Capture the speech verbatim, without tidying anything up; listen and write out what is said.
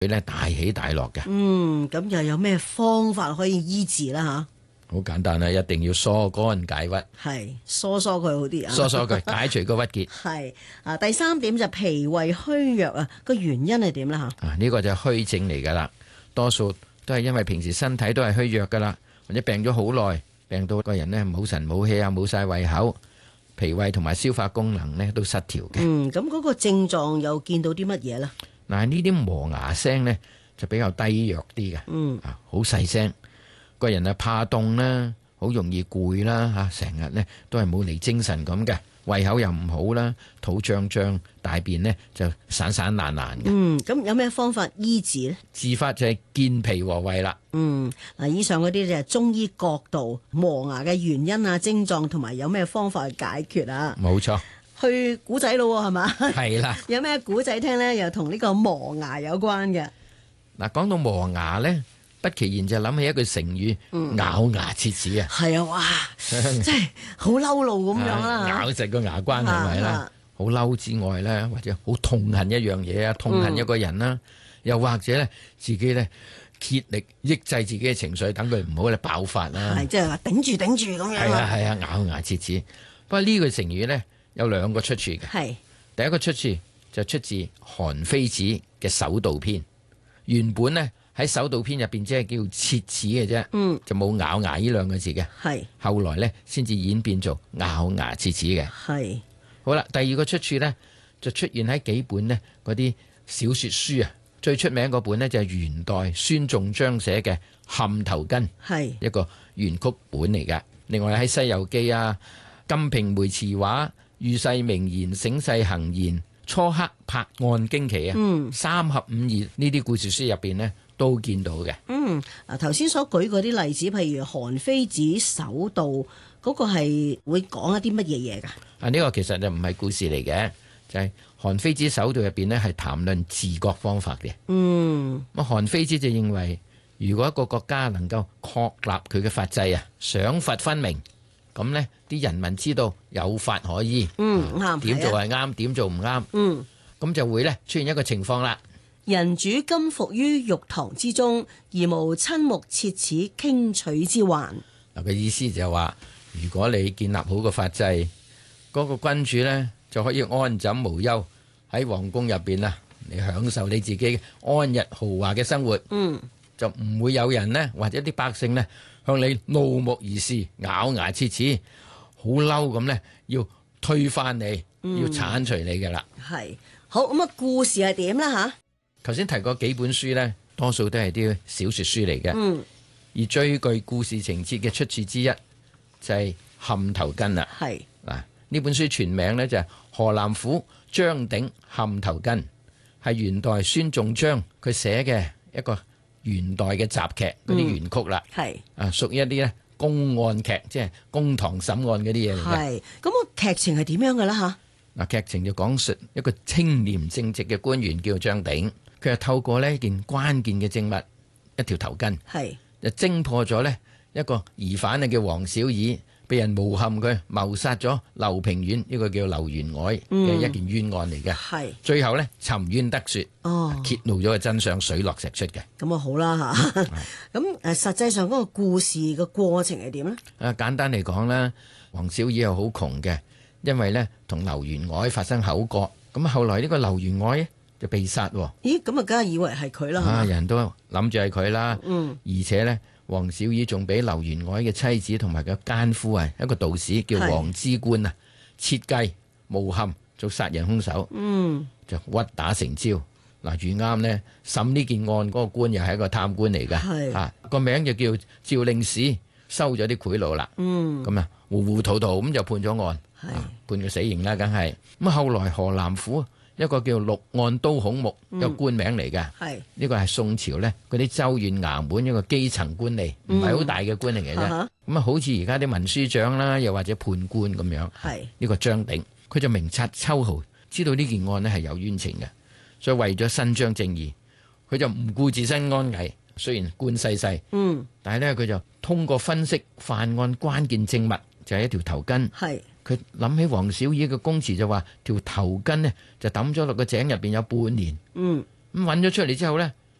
佢咧大起大落嘅。 嗯，咁又有咩方法可以醫治啦？吓， 好簡單啦，一定要疏肝解鬱， 係疏疏佢好啲啊， 疏疏佢解除個鬱結。 係啊，第三點就脾胃虛弱啊，個原因係點啦？吓， 啊，呢個就係虛症嚟噶啦，多數都係因為平時身體都係虛弱噶啦，或者病咗好耐，病到個人呢冇神冇氣啊，冇晒胃口，脾胃同埋消化功能呢都失調嘅。 嗯，咁嗰個症狀又見到啲乜嘢咧？ 嗱，呢啲磨牙聲呢就比較低弱啲嘅， 嗯， 啊，好細聲，個人啊怕凍啦，好容易攰啦，吓，成日呢都係冇嚟精神咁嘅，胃口又唔好啦，肚脹脹，大便呢就散散爛爛嘅。 嗯，咁有咩方法醫治咧？ 治法就係健脾和胃啦。 嗯，嗱，以上嗰啲就係中醫角度磨牙嘅原因啊、症狀同埋有咩方法去解決啊？ 冇錯， 去古仔咯，係嘛？ 係啦。 有咩古仔聽咧？又同呢個磨牙有關嘅。 嗱，講到磨牙咧，不其然就諗起一句成語， 嗯、 咬牙切齒啊。 係啊，哇，真係好嬲怒咁樣啦， 咬實個牙關係咪啦？好嬲之外咧，或者好痛恨一樣嘢啊，痛恨一個人啦，嗯、又或者咧自己咧竭力抑制自己嘅情緒，等佢唔好咧爆發啦。 係即係話頂住頂住咁樣。 係啊係啊，咬牙切齒。不過呢句成語咧有兩個出處嘅。係第一個出處就出自韓非子嘅《守道篇》。原本呢，喺《守道篇》入邊只係叫切齒嘅啫，嗯，就冇咬牙呢兩個字嘅。係後來呢，先至演變做咬牙切齒嘅。係好啦，第二個出處呢，就出現喺幾本呢嗰啲小說書啊。最出名嗰本呢，就係元代孫仲章寫嘅《撼頭巾》，係一個原曲本嚟噶。另外喺《西遊記》啊，《金瓶梅》詞話、喻世明言、醒世恒言、初刻拍案驚奇啊，嗯、三合五義呢啲故事書入邊呢都見到嘅。嗯， 啊頭先所舉嗰啲例子，譬如韓非子守道嗰、嗰個係會講一啲乜嘢嘢噶？ 啊呢、呢個其實就唔係故事嚟嘅，就係、係、韓非子守道入邊呢係談論治國方法嘅。嗯，咁韓非子就認為，如果一個國家能夠確立佢嘅法制啊，賞罰分明。咁呢啲人民知道有法可依，嗯啱，點做係啱，點做唔啱，嗯，咁就會呢出現一個情況啦。 人主甘服於玉堂之中，而無親目切齒傾取之患。 嗱，個意思就係話，如果你建立好個法制，嗰、嗰個君主呢就可以安枕無憂喺皇宮入邊啦，你享受你自己安逸豪華嘅生活，嗯，就唔會有人呢或者啲百姓呢向你怒目而視，咬牙切齒，好嬲咁呢，要推翻你，嗯、要鏟除你噶啦。 係好咁啊！故事係點啦？吓， 頭先提過幾本書呢，多數都係啲小說書嚟嘅。嗯，而最具故事情節嘅出處之一就係、是《撼頭巾》啦。係嗱，呢本書全名呢就係、是《河南府張鼎撼頭巾》，係元代孫仲章佢寫嘅一個元代嘅雜劇嗰啲原曲啦，係、嗯、啊，屬於一啲咧公案劇，即係公堂審案嗰啲嘢嚟嘅。係咁，個劇情係點樣嘅啦？吓嗱，劇情就講述一個清廉正直嘅官員叫張鼎，佢係透過呢一件關鍵嘅證物，一條頭巾，係就偵破咗呢一個疑犯啊，叫黃小二，被人誣陷佢謀殺咗劉平遠呢個叫劉員外嘅一件冤案嚟嘅。係、嗯、最後呢，沉冤得雪，哦，揭露咗個真相，水落石出嘅。咁啊好啦吓，咁誒實際上嗰個故事嘅過程係點呢？啊簡單嚟講啦，黃小二係好窮嘅，因為呢同劉員外發生口角，咁後來呢個劉員外就被殺。咦，咁啊梗係以為係佢啦，啊人都諗住係佢啦，嗯，而且呢。黃小二仲俾劉員外嘅妻子同埋個奸夫啊，一個道士叫黃之官啊，設計誣陷做殺人兇手，嗯，就屈打成招。嗱，遇啱呢審呢件案嗰個官又係一個貪官嚟嘅，啊個名就叫趙令史，收咗啲賄賂啦，嗯，咁啊糊糊塗塗咁就判咗案，啊、判佢死刑啦，梗係咁啊。後來河南府一個叫陸案都孔目，一個官名嚟嘅，係呢、這個係宋朝呢嗰啲州縣衙門一個基層官吏，唔係好大嘅官嚟嘅啫。咁啊、嗯，好似而家啲文書長啦，又或者判官咁樣。係呢、這個張鼎，佢就明察秋毫，知道呢件案呢係有冤情嘅，所以為咗伸張正義，佢就唔顧自身安危。雖然官細細，嗯，但係呢，佢就通過分析犯案關鍵證物，就係、是、一條頭巾。係。佢諗起黃小二嘅供詞就話條頭巾呢就抌咗落個井入邊有半年，嗯，咁揾咗出嚟之後呢，